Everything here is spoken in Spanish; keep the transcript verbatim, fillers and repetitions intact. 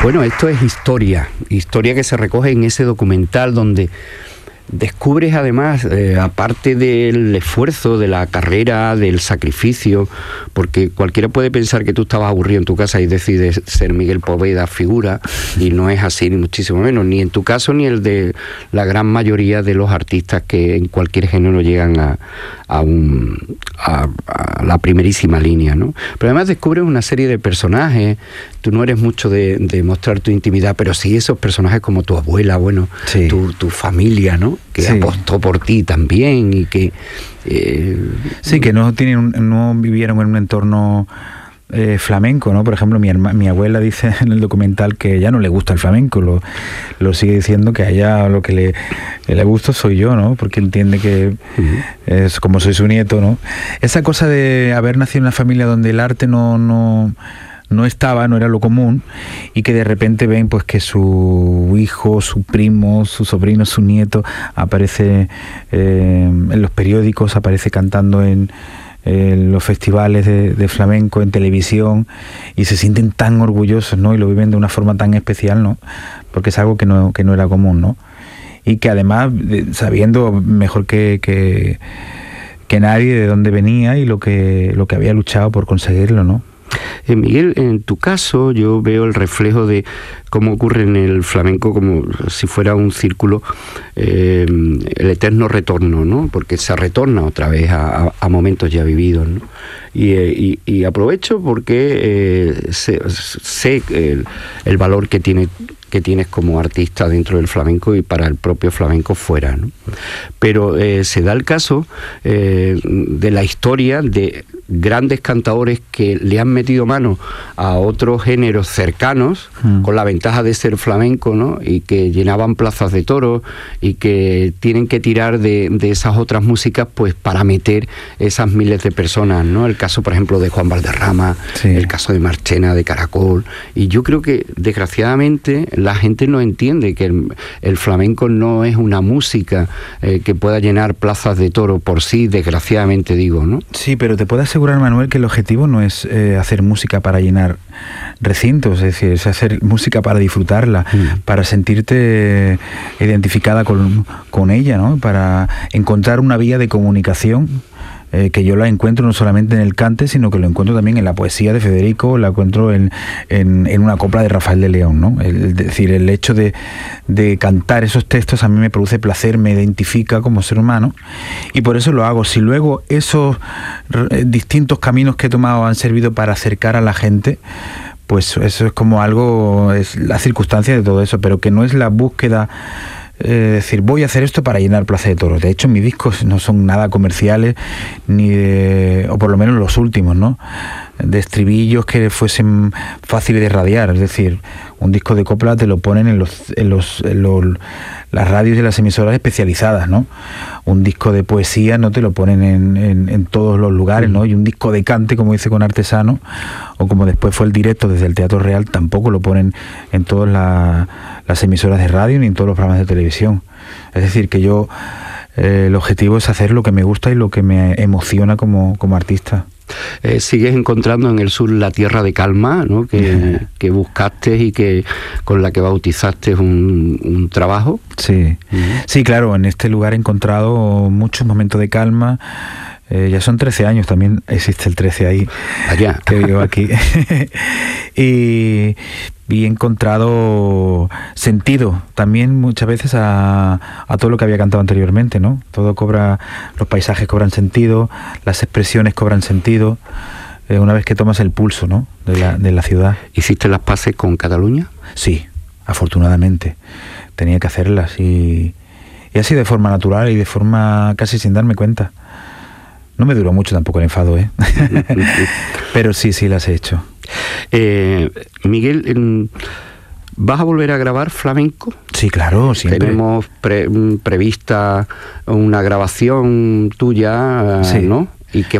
Bueno, esto es historia, historia que se recoge en ese documental donde descubres además, eh, aparte del esfuerzo, de la carrera, del sacrificio, porque cualquiera puede pensar que tú estabas aburrido en tu casa y decides ser Miguel Poveda figura, y no es así, ni muchísimo menos, ni en tu caso ni el de la gran mayoría de los artistas que en cualquier género llegan a, a, un, a, a la primerísima línea, ¿no? Pero además descubres una serie de personajes. Tú no eres mucho de, de mostrar tu intimidad, pero sí esos personajes como tu abuela, bueno, sí. tu, tu familia, ¿no? Que sí. apostó por ti también y que... Eh, sí, que no, tienen, no vivieron en un entorno eh, flamenco, ¿no? Por ejemplo, mi, herma, mi abuela dice en el documental que ya no le gusta el flamenco, lo, lo sigue diciendo, que a ella lo que le, le gusta soy yo, ¿no? Porque entiende que uh-huh. es como soy su nieto, ¿no? Esa cosa de haber nacido en una familia donde el arte no... no no estaba, no era lo común, y que de repente ven pues que su hijo, su primo, su sobrino, su nieto aparece eh, en los periódicos, aparece cantando en, en los festivales de, de flamenco, en televisión, y se sienten tan orgullosos, ¿no? Y lo viven de una forma tan especial, ¿no? Porque es algo que no, que no era común, ¿no? Y que además, sabiendo mejor que, que, que nadie de dónde venía y lo que, lo que había luchado por conseguirlo, ¿no? Eh, Miguel, en tu caso yo veo el reflejo de cómo ocurre en el flamenco como si fuera un círculo, eh, el eterno retorno, ¿no? Porque se retorna otra vez a, a momentos ya vividos, ¿no? Y, y, y aprovecho porque eh, sé, sé el, el valor que tiene que tienes como artista dentro del flamenco y para el propio flamenco fuera, ¿no? Pero eh, se da el caso eh, de la historia de grandes cantadores que le han metido mano a otros géneros cercanos, mm. con la ventaja de ser flamenco, ¿no? Y que llenaban plazas de toros y que tienen que tirar de, de esas otras músicas pues para meter esas miles de personas, ¿no? El caso, por ejemplo, de Juan Valderrama, sí. el caso de Marchena, de Caracol, y yo creo que desgraciadamente la gente no entiende que el, el flamenco no es una música eh, que pueda llenar plazas de toro por sí, desgraciadamente digo, ¿no? Sí, pero te puedo asegurar, Manuel, que el objetivo no es eh, hacer música para llenar recintos, es decir, es hacer música para disfrutarla, mm. para sentirte identificada con, con ella, ¿no? Para encontrar una vía de comunicación. Eh, que yo la encuentro no solamente en el cante, sino que lo encuentro también en la poesía de Federico, la encuentro en, en, en una copla de Rafael de León, ¿no? El, es decir, el hecho de, de cantar esos textos a mí me produce placer, me identifica como ser humano, y por eso lo hago. Si luego esos eh, distintos caminos que he tomado han servido para acercar a la gente, pues eso es como algo, es la circunstancia de todo eso, pero que no es la búsqueda. Es eh, decir, voy a hacer esto para llenar Plaza de Toros. De hecho, mis discos no son nada comerciales, ni de, o por lo menos los últimos, ¿no? De estribillos que fuesen fáciles de radiar. Es decir, un disco de copla te lo ponen en los, en los, en los las radios y las emisoras especializadas, ¿no? Un disco de poesía no te lo ponen en, en, en todos los lugares, ¿no? Y un disco de cante, como dice con Artesano, o como después fue el directo desde el Teatro Real, tampoco lo ponen en todas la, las emisoras de radio ni en todos los programas de televisión. Es decir, que yo eh, el objetivo es hacer lo que me gusta y lo que me emociona como, como artista. Eh, sigues encontrando en el sur la tierra de calma, ¿no? que, que buscaste y que con la que bautizaste un, un trabajo. Sí, uh-huh. sí, claro, en este lugar he encontrado muchos momentos de calma. Eh, ya son trece años, también existe el trece ahí, allá que vivo aquí. y, y he encontrado sentido también muchas veces a, a todo lo que había cantado anteriormente, ¿no? Todo cobra, los paisajes cobran sentido, las expresiones cobran sentido, eh, una vez que tomas el pulso, ¿no? de la, de la ciudad. ¿Hiciste las paces con Cataluña? Sí, afortunadamente. Tenía que hacerlas y, y así de forma natural y de forma casi sin darme cuenta. No me duró mucho tampoco el enfado, ¿eh? Pero sí, sí las he hecho. Eh, Miguel, ¿vas a volver a grabar flamenco? Sí, claro, siempre. Tenemos pre, prevista una grabación tuya, sí. ¿no? Y que